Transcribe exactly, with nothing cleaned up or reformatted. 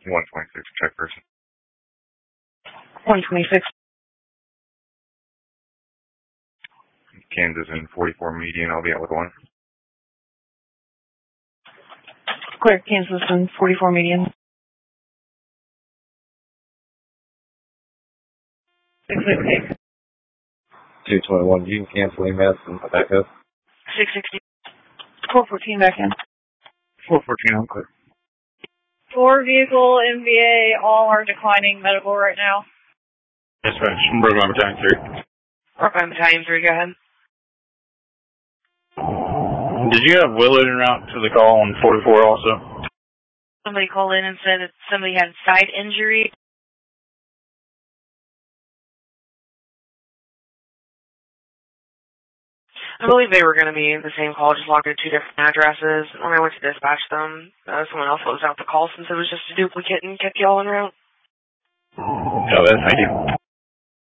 one twenty-six, check person. one twenty-six. Kansas and forty-four median, I'll be out with one. Clear, Kansas and forty-four median. six sixty. two twenty-one, you can cancel E M S and back up. six sixty. four fourteen back in. four fourteen, I'm clear. Four vehicle M V A, all are declining medical right now. Dispatch, Brookline Battalion three. Brookline Battalion three, go ahead. Did you have Willard en route to the call on forty-four also? Somebody called in and said that somebody had side injury. I believe they were going to be in the same call, just logged at two different addresses. When I went to dispatch them, uh, someone else closed out the call since it was just a duplicate and kept y'all en route. Oh, thank you.